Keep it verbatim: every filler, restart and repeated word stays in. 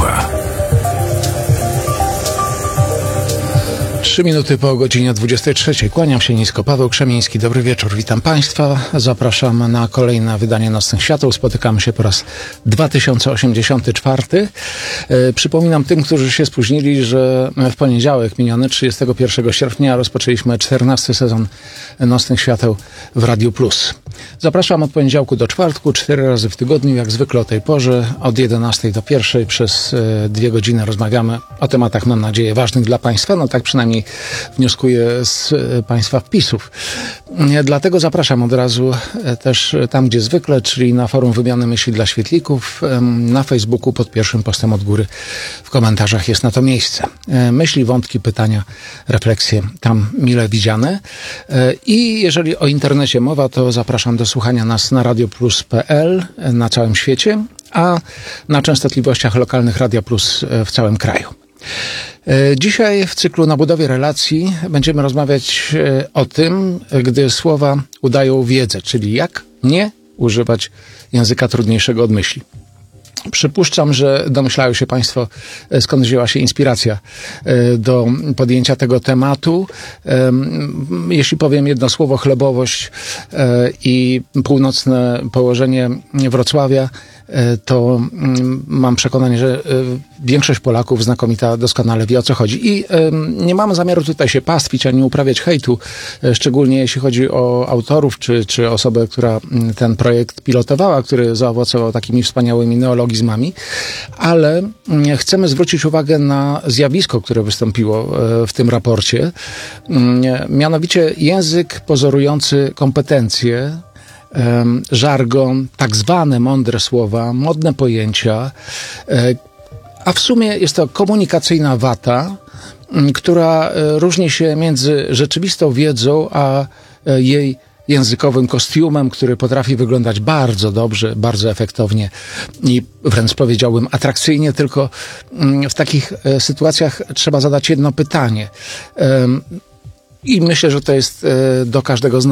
słowa. Trzy minuty po godzinie dwudziestej trzeciej. Kłaniam się nisko. Paweł Krzemiński. Dobry wieczór. Witam Państwa. Zapraszam na kolejne wydanie Nocnych Świateł. Spotykamy się po raz dwa tysiące osiemdziesiąty czwarty. E, przypominam tym, którzy się spóźnili, że w poniedziałek miniony trzydziestego pierwszego sierpnia rozpoczęliśmy czternasty sezon Nocnych Świateł w Radiu Plus. Zapraszam od poniedziałku do czwartku, cztery razy w tygodniu, jak zwykle o tej porze, od jedenastej do pierwszej. Przez e, dwie godziny rozmawiamy o tematach, mam nadzieję, ważnych dla Państwa. No tak przynajmniej wnioskuję z Państwa wpisów. Dlatego zapraszam od razu też tam, gdzie zwykle, czyli na forum Wymiany Myśli dla Świetlików, na Facebooku pod pierwszym postem od góry w komentarzach jest na to miejsce. Myśli, wątki, pytania, refleksje tam mile widziane. I jeżeli o internecie mowa, to zapraszam do słuchania nas na radioplus kropka pe el na całym świecie, a na częstotliwościach lokalnych Radia Plus w całym kraju. Dzisiaj w cyklu Na budowie relacji będziemy rozmawiać o tym, gdy słowa udają wiedzę, czyli jak nie używać języka trudniejszego od myśli. Przypuszczam, że domyślają się Państwo, skąd wzięła się inspiracja do podjęcia tego tematu. Jeśli powiem jedno słowo, chlebowość i północne położenie Wrocławia, to mam przekonanie, że większość Polaków znakomita doskonale wie, o co chodzi. I nie mamy zamiaru tutaj się pastwić, ani uprawiać hejtu, szczególnie jeśli chodzi o autorów, czy, czy osobę, która ten projekt pilotowała, który zaowocował takimi wspaniałymi neologizmami, ale chcemy zwrócić uwagę na zjawisko, które wystąpiło w tym raporcie, mianowicie język pozorujący kompetencje, żargon, tak zwane mądre słowa, modne pojęcia, a w sumie jest to komunikacyjna wata, która różni się między rzeczywistą wiedzą, a jej językowym kostiumem, który potrafi wyglądać bardzo dobrze, bardzo efektownie i wręcz powiedziałbym atrakcyjnie, tylko w takich sytuacjach trzeba zadać jedno pytanie. I myślę, że to jest do każdego z nas.